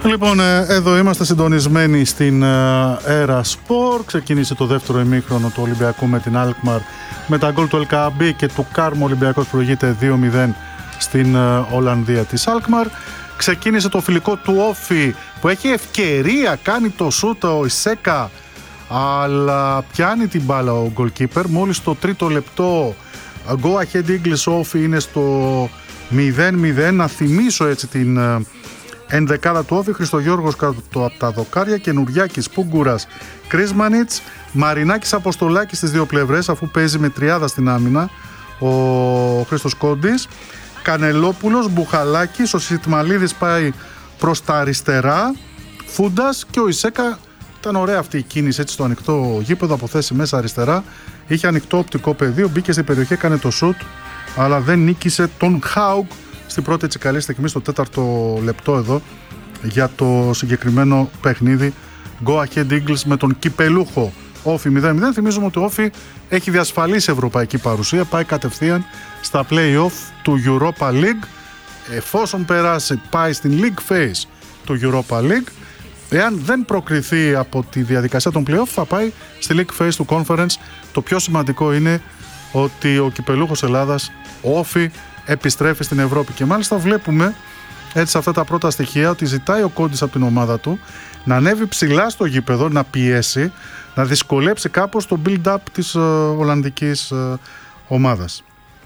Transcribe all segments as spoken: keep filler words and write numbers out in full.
Λοιπόν, εδώ είμαστε συντονισμένοι στην Έρα Σπορ. Ξεκίνησε το δεύτερο ημίχρονο του Ολυμπιακού με την Αλκμαρ με τα γκολ του Ελκαμπή και του Κάρμου. Ο Ολυμπιακός προηγείται δύο μηδέν στην Ολλανδία της Αλκμαρ. Ξεκίνησε το φιλικό του Όφη που έχει ευκαιρία, κάνει το σούτ ο Ισέκα, αλλά πιάνει την μπάλα ο goalkeeper. Μόλις το τρίτο λεπτό, go ahead English Όφη είναι στο μηδέν μηδέν. Να θυμίσω έτσι την ενδεκάδα του Όφη: Χριστογιώργος κάτω από τα δοκάρια, Καινουριάκης, Πούγκουρας, Κρίσμανιτς, Μαρινάκης, Αποστολάκης στις δύο πλευρές, αφού παίζει με τριάδα στην άμυνα ο Χρήστος Κόντης, Κανελόπουλος, Μπουχαλάκης, ο Σιτμαλίδης πάει προς τα αριστερά, Φούντας και ο Ισέκα. Ήταν ωραία αυτή η κίνηση έτσι στο ανοιχτό γήπεδο από θέση μέσα αριστερά. Είχε ανοιχτό οπτικό πεδίο, μπήκε στην περιοχή, έκανε το σουτ, αλλά δεν νίκησε τον Χάουγκ στην πρώτη έτσι καλή στιγμή, στο τέταρτο λεπτό εδώ για το συγκεκριμένο παιχνίδι. Go ahead Eagles με τον κυπελούχο Όφη μηδέν μηδέν. Θυμίζουμε ότι ο Όφη έχει διασφαλίσει ευρωπαϊκή παρουσία, πάει κατευθείαν στα play-off του Europa League. Εφόσον περάσει, πάει στην League Phase του Europa League. Εάν δεν προκριθεί από τη διαδικασία των play-off, θα πάει στη League Phase του Conference. Το πιο σημαντικό είναι ότι ο κυπελούχος Ελλάδας, ο Όφη, επιστρέφει στην Ευρώπη. Και μάλιστα βλέπουμε έτσι σε αυτά τα πρώτα στοιχεία ότι ζητάει ο Κόντης από την ομάδα του να ανέβει ψηλά στο γήπεδο, να πιέσει, να δυσκολέψει κάπως το build-up της uh, Ολλανδικής uh, ομάδας.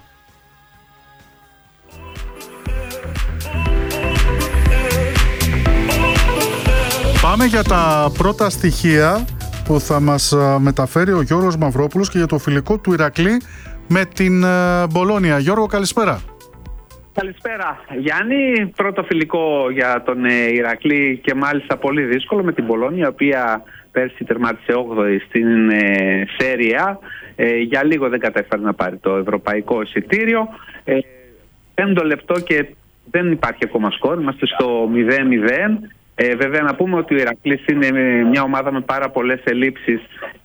Πάμε για τα πρώτα στοιχεία που θα μας uh, μεταφέρει ο Γιώργος Μαυρόπουλος και για το φιλικό του Ηρακλή με την uh, Μπολόνια. Γιώργο, καλησπέρα. Καλησπέρα Γιάννη. Πρώτο φιλικό για τον ε, Ηρακλή και μάλιστα πολύ δύσκολο με την Μπολόνια, η οποία πέρσι τερμάτισε όγδοη στην ε, Σέρια. Ε, για λίγο δεν κατέφερε να πάρει το ευρωπαϊκό εισιτήριο. Ε, πέμπτο λεπτό και δεν υπάρχει ακόμα σκορ, είμαστε στο μηδέν μηδέν. Ε, βέβαια να πούμε ότι ο Ηρακλής είναι μια ομάδα με πάρα πολλές ελλείψεις,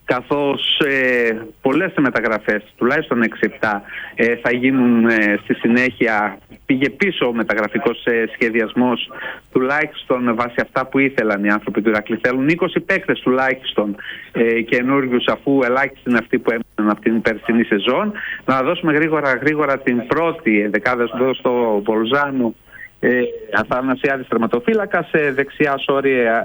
καθώς ε, πολλές μεταγραφές, τουλάχιστον έξι επτά, ε, θα γίνουν ε, στη συνέχεια. Πήγε πίσω ο μεταγραφικός ε, σχεδιασμός, τουλάχιστον βάσει αυτά που ήθελαν οι άνθρωποι του Ηρακλή. Θέλουν είκοσι παίκτες τουλάχιστον ε, καινούριους, αφού ελάχιστοι είναι αυτοί που έμειναν από την περσινή σεζόν. Να δώσουμε γρήγορα, γρήγορα την πρώτη δεκάδα εδώ στο Μπολζάνου. Ε, Αθανασιάδης τερματοφύλακας, ε, δεξιά Σόρι, ε,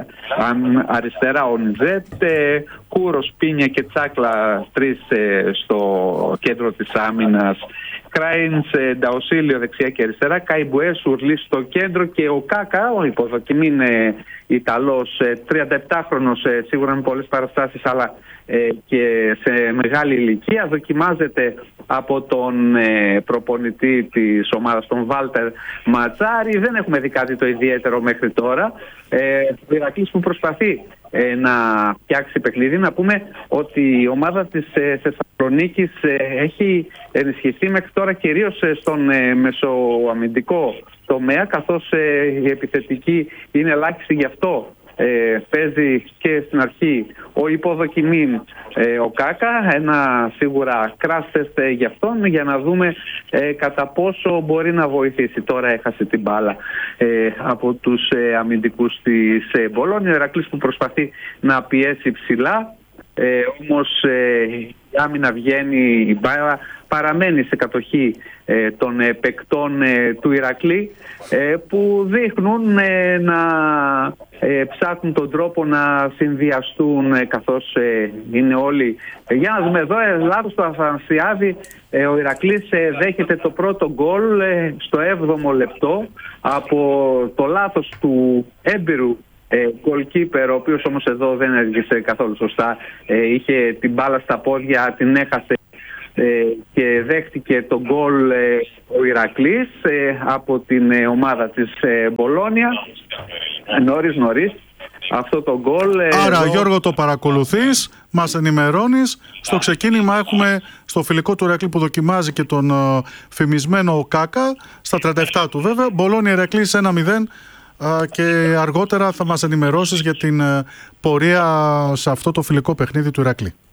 αριστερά ο Νιτζέτ, ε, Κούρος, Πίνια και Τσάκλα τρεις ε, στο κέντρο της άμυνας, Κράινς, ε, Νταοσίλιο δεξιά και αριστερά, Καϊμπουέ, Σουρλή στο κέντρο και ο Κάκα, ο υποδοκιμή είναι Ιταλός, ε, τριάντα επτάχρονος, ε, σίγουρα με πολλές παραστάσεις αλλά ε, και σε μεγάλη ηλικία, δοκιμάζεται από τον ε, προπονητή της ομάδας, τον Βάλτερ Ματσάρη. Δεν έχουμε δει κάτι το ιδιαίτερο μέχρι τώρα. Ε, ο Ηρακλής που προσπαθεί ε, να φτιάξει παιχνίδι. Να πούμε ότι η ομάδα της ε, Θεσσαλονίκης ε, έχει ενισχυθεί μέχρι τώρα κυρίως ε, στον ε, μεσοαμυντικό τομέα, καθώς ε, η επιθετική είναι ελάχιστη, γι' αυτό Ε, παίζει και στην αρχή ο υποδοκιμήν ε, ο Κάκα, ένα σίγουρα crash test ε, για αυτόν, για να δούμε ε, κατά πόσο μπορεί να βοηθήσει. Τώρα έχασε την μπάλα ε, από τους ε, αμυντικούς της ε, Μπολόνια. Ο Ηρακλής που προσπαθεί να πιέσει ψηλά, ε, όμως ε, η άμυνα βγαίνει, η μπάλα παραμένει σε κατοχή ε, των ε, παικτών ε, του Ηρακλή, ε, που δείχνουν ε, να ε, ψάχνουν τον τρόπο να συνδυαστούν, ε, καθώς ε, είναι όλοι. Ε, για να δούμε εδώ, ε, λάθος του Αθανασιάδη, ε, ο Ηρακλής ε, δέχεται το πρώτο γκολ ε, στο έβδομο λεπτό από το λάθος του έμπειρου Ε, goalkeeper, ο οποίος όμως εδώ δεν έργησε καθόλου σωστά. Ε, είχε την μπάλα στα πόδια, την έχασε ε, και δέχτηκε τον γκολ ε, ο Ηρακλής ε, από την ε, ομάδα της ε, Μπολόνια νωρίς νωρίς αυτό το γκολ. ε, Άρα εδώ... Γιώργο, το παρακολουθείς, μας ενημερώνεις. Στο ξεκίνημα έχουμε στο φιλικό του Ηρακλή που δοκιμάζει και τον ε, φημισμένο Κάκα, στα τριάντα επτά του βέβαια. Μπολόνια Ηρακλής ένα μηδέν. Και αργότερα θα μας ενημερώσεις για την πορεία σε αυτό το φιλικό παιχνίδι του Ηρακλή.